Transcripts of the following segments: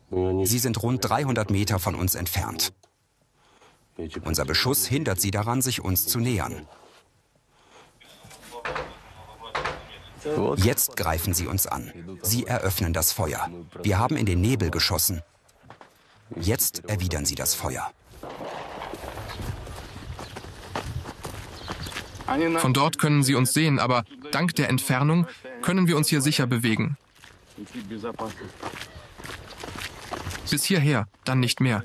Sie sind rund 300 Meter von uns entfernt. Unser Beschuss hindert sie daran, sich uns zu nähern. Jetzt greifen sie uns an. Sie eröffnen das Feuer. Wir haben in den Nebel geschossen. Jetzt erwidern sie das Feuer. Von dort können sie uns sehen, aber dank der Entfernung können wir uns hier sicher bewegen. Bis hierher, dann nicht mehr.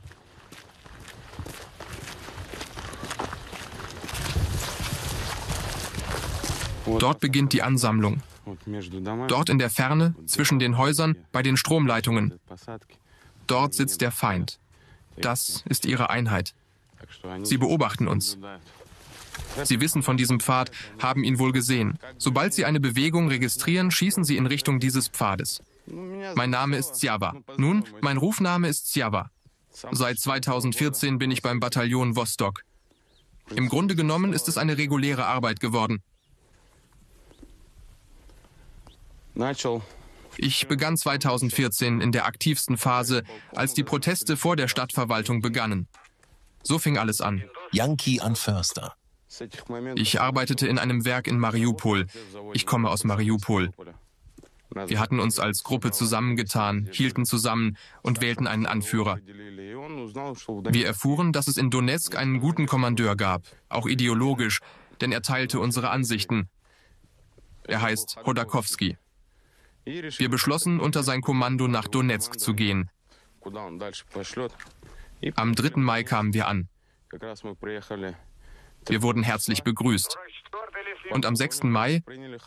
Dort beginnt die Ansammlung. Dort in der Ferne, zwischen den Häusern, bei den Stromleitungen. Dort sitzt der Feind. Das ist ihre Einheit. Sie beobachten uns. Sie wissen von diesem Pfad, haben ihn wohl gesehen. Sobald sie eine Bewegung registrieren, schießen sie in Richtung dieses Pfades. Mein Name ist Zjawa. Nun, mein Rufname ist Zjawa. Seit 2014 bin ich beim Bataillon Vostok. Im Grunde genommen ist es eine reguläre Arbeit geworden. Ich begann 2014 in der aktivsten Phase, als die Proteste vor der Stadtverwaltung begannen. So fing alles an. Yankee an Förster. Ich arbeitete in einem Werk in Mariupol. Ich komme aus Mariupol. Wir hatten uns als Gruppe zusammengetan, hielten zusammen und wählten einen Anführer. Wir erfuhren, dass es in Donezk einen guten Kommandeur gab, auch ideologisch, denn er teilte unsere Ansichten. Er heißt Chodakowski. Wir beschlossen, unter sein Kommando nach Donezk zu gehen. Am 3. Mai kamen wir an. Wir wurden herzlich begrüßt. Und am 6. Mai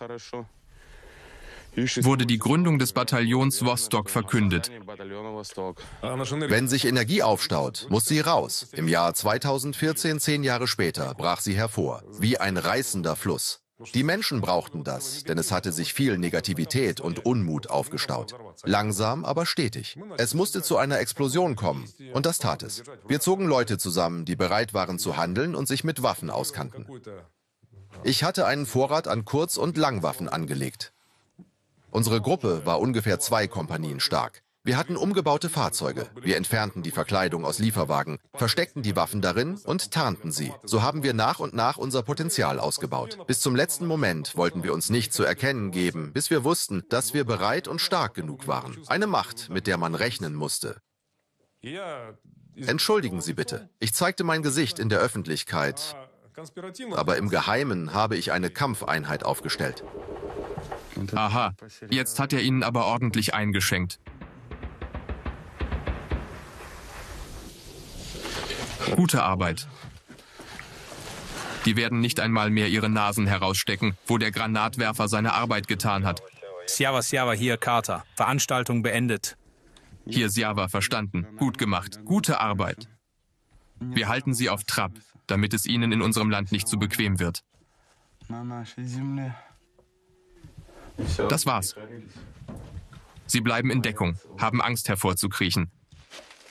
wurde die Gründung des Bataillons Vostok verkündet. Wenn sich Energie aufstaut, muss sie raus. Im Jahr 2014, 10 Jahre später, brach sie hervor, wie ein reißender Fluss. Die Menschen brauchten das, denn es hatte sich viel Negativität und Unmut aufgestaut. Langsam, aber stetig. Es musste zu einer Explosion kommen, und das tat es. Wir zogen Leute zusammen, die bereit waren zu handeln und sich mit Waffen auskannten. Ich hatte einen Vorrat an Kurz- und Langwaffen angelegt. Unsere Gruppe war ungefähr 2 Kompanien stark. Wir hatten umgebaute Fahrzeuge. Wir entfernten die Verkleidung aus Lieferwagen, versteckten die Waffen darin und tarnten sie. So haben wir nach und nach unser Potenzial ausgebaut. Bis zum letzten Moment wollten wir uns nicht zu erkennen geben, bis wir wussten, dass wir bereit und stark genug waren. Eine Macht, mit der man rechnen musste. Entschuldigen Sie bitte. Ich zeigte mein Gesicht in der Öffentlichkeit, aber im Geheimen habe ich eine Kampfeinheit aufgestellt. Aha, jetzt hat er ihnen aber ordentlich eingeschenkt. Gute Arbeit. Die werden nicht einmal mehr ihre Nasen herausstecken, wo der Granatwerfer seine Arbeit getan hat. Zjawa, hier Carter. Veranstaltung beendet. Hier Zjawa, verstanden. Gut gemacht. Gute Arbeit. Wir halten sie auf Trab, damit es ihnen in unserem Land nicht zu bequem wird. Das war's. Sie bleiben in Deckung, haben Angst hervorzukriechen.